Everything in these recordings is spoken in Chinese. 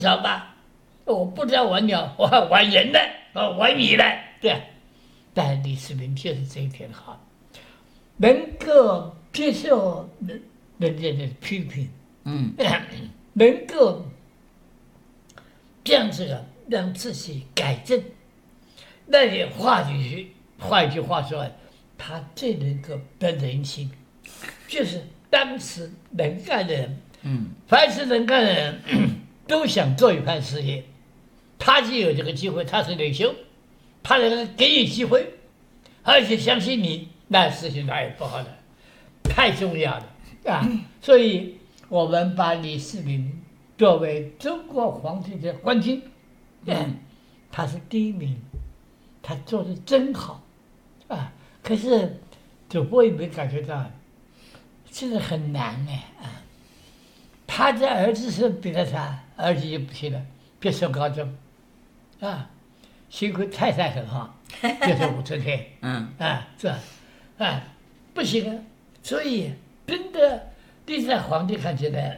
知道吧？我不知道玩鸟，我还玩人呢，玩你呢，对。但李世民就是这一点好，能够接受人家的批评，能够这样子的让自己改正。那你换一句话说，他最能够得人心，就是当时能干的人，凡是能干的人都想做一番事业，他就有这个机会，他是领袖，他能给你机会，而且相信你，那事情哪有不好的？太重要了啊！所以我们把李世民作为中国皇帝的冠军，他是第一名，他做的真好啊！可是主播有没有感觉到，这个很难啊！他的儿子是比他差，儿子就不行了，别说高中啊，幸亏太太很好，就是武则天，是吧？不行啊！所以真的，历代皇帝看起来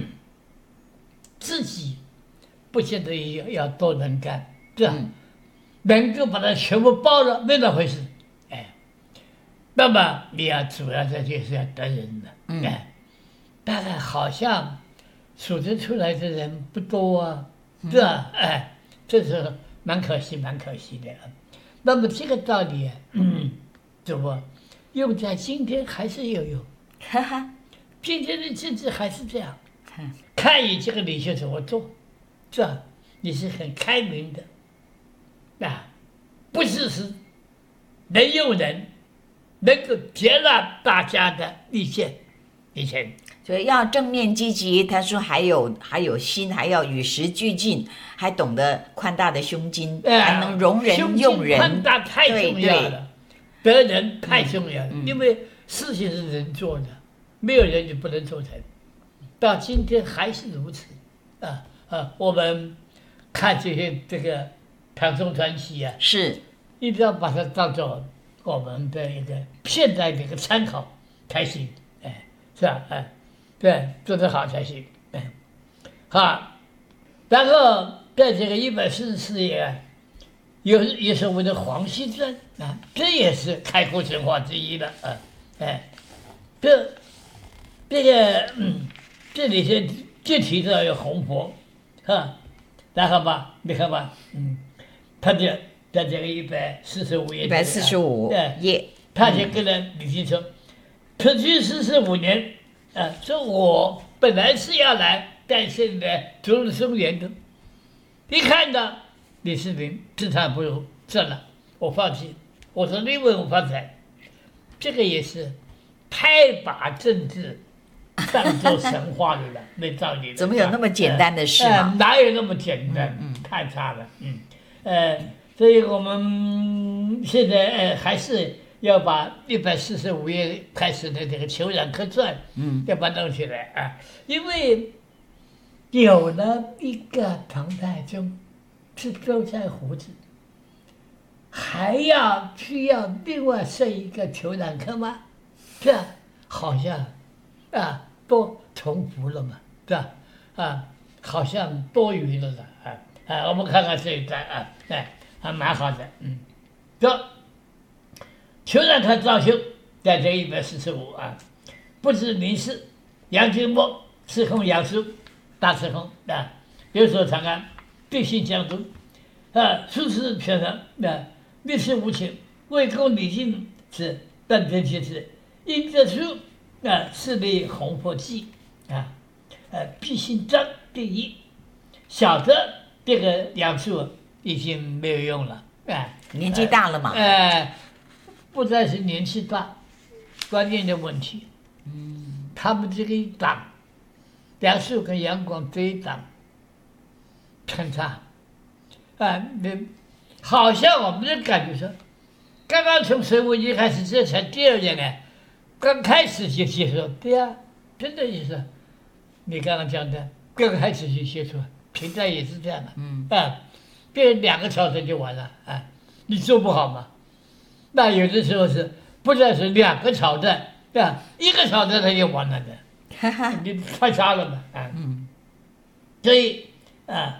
自己不见得要多能干，是吧？能够把它全部包了，没那回事。那么你要主要的就是要得人的，当然好像数得出来的人不多啊，是吧？这是蛮可惜的。那么这个道理，怎么用在今天还是有用？今天的政治还是这样，看你这个领袖怎么做，是吧？你是很开明的，不是能用人，能够接纳大家的意见，以前。 所以要正面积极，他说还有心，还要与时俱进，还懂得宽大的胸襟，还能容人用人。 宽大太重要了，得人太重要了，因为事情是人做的，没有人就不能做成。到今天还是如此，我们看这个唐宋传奇啊， 是一定要把它当做我们的一个现在的一个参考才行，是吧？对，做得好才行，好。然后在这个144页有所谓的黄溪传啊，这也是开国神话之一了啊，这里就提到有红佛啊，然后吧，你看吧，他就在这个145页，他就跟着李靖说，特区45年。说我本来是要来，但是呢，逐日松原的，一看到李世民自叹不如，算了，我放弃。我说因为我发财，这个也是太把政治当作神话了，没道理的。 怎么有那么简单的事嘛？ 哪有那么简单？太差了。所以我们现在还是要把145页开始的这个《裘冉客传》，要把它弄起来啊！因为有了一个唐太宗是周菜胡子，还需要另外设一个裘冉客吗？这好像多重复了嘛，是吧？好像多余了我们看看这一段还蛮好的，这。裘冉客赵修在这145不知名士杨君莫司空杨叔大司空留守长安，必信江都出使偏南历史无情，为公李靖是断天其子，因这书是立弘佛记必信张第一，晓得这个杨叔已经没有用了年纪大了嘛。 不再是年纪大，关键的问题。他们这个一党，梁漱跟杨广这一党，偏差。好像我们的感觉说，刚刚从水务局开始，这才第2年呢，刚开始就接受，对呀，真的就是，你刚刚讲的，刚开始就接受，平台也是这样的。变2个朝臣就完了你做不好吗？那有的时候是不再是2个朝代，对吧？1个朝代他就完了的，你太差了嘛所以